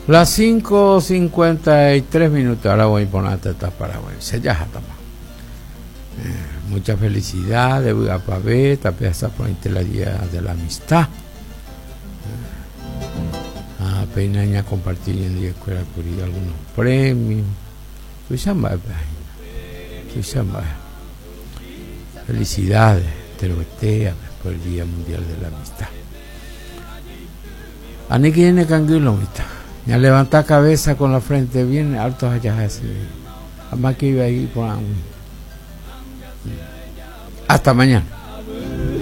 Las 5:53. Ahora voy a poner esta Paraguay. Se ya está. Mucha felicidad de Budapest, esta pieza por la día de la amistad. Apenas compartir en la escuela Curí algunos premios. Felicidades, te lo esté por el Día Mundial de la Amistad. Ani que viene canguilo, mita. Ya levanta cabeza con la frente bien alto allá así. Además que iba ahí por hasta mañana.